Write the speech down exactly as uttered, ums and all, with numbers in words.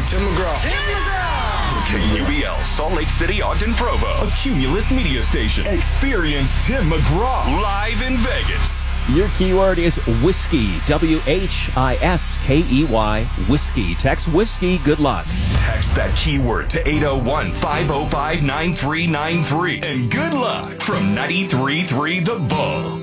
Tim McGraw. Tim McGraw. K U B L, Salt Lake City, Ogden, Provo. A Cumulus media station. Experience Tim McGraw. Live in Vegas. Your keyword is whiskey. W H I S K E Y. Whiskey. Text whiskey. Good luck. Text that keyword to eight oh one, five oh five, nine three nine three. And good luck from ninety-three point three The Bull.